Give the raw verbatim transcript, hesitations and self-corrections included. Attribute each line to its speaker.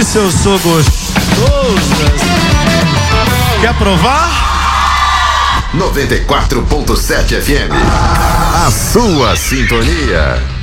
Speaker 1: Isso eu sou gostoso. Quer provar?
Speaker 2: noventa e quatro ponto sete F M. A sua sintonia.